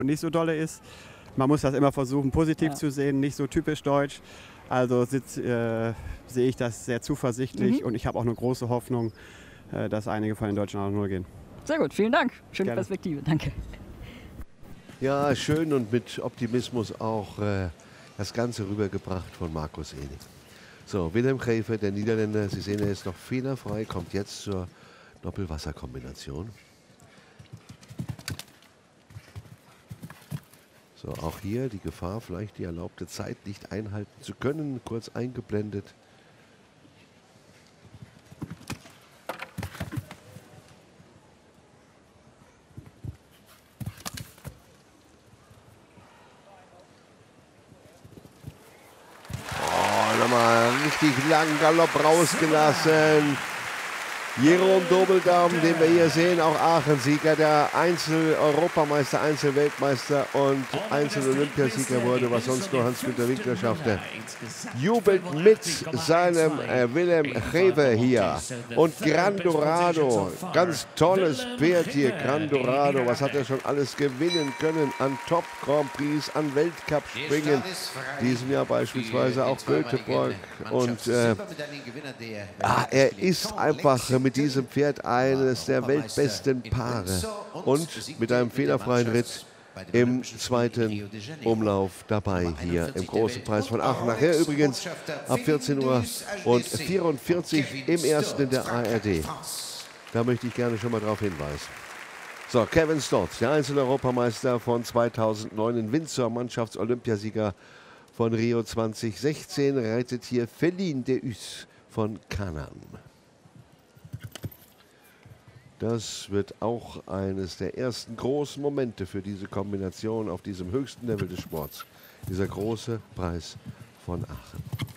nicht so dolle ist. Man muss das immer versuchen, positiv zu sehen, nicht so typisch deutsch. Also sehe ich das sehr zuversichtlich und ich habe auch eine große Hoffnung, dass einige von den Deutschen auch 0 gehen. Sehr gut, vielen Dank. Schöne Gerne. Perspektive, danke. Ja, schön und mit Optimismus auch das Ganze rübergebracht von Markus Ehning. So, Willem Gever, der Niederländer, Sie sehen, er ist noch fehlerfrei, kommt jetzt zur Doppelwasserkombination. So, auch hier die Gefahr, vielleicht die erlaubte Zeit nicht einhalten zu können, kurz eingeblendet. Oh, nochmal richtig langen Galopp rausgelassen. Jerome Dobeldaum, den wir hier sehen, auch Aachen-Sieger, der Einzel-Europameister, Einzel-Weltmeister und Einzel-Olympiasieger wurde, was sonst nur Hans-Günter Winkler schaffte. Jubelt mit seinem Willem Gever hier. Und Grandorado, ganz tolles Pferd hier, Grandorado. Was hat er schon alles gewinnen können an Top-Grand Prix, an Weltcup-Springen. Diesem Jahr beispielsweise auch Göteborg. Und er ist einfach mit diesem Pferd eines der weltbesten Paare und mit einem fehlerfreien Ritt im zweiten Umlauf dabei hier im Großen Preis von Aachen. Nachher übrigens ab 14:44 Uhr im ersten in der ARD. Da möchte ich gerne schon mal darauf hinweisen. So, Kevin Stott, der Einzel-Europameister von 2009 in Windsor, Mannschafts-Olympiasieger von Rio 2016, reitet hier Feline de Us von Canaan. Das wird auch eines der ersten großen Momente für diese Kombination auf diesem höchsten Level des Sports. Dieser große Preis von Aachen.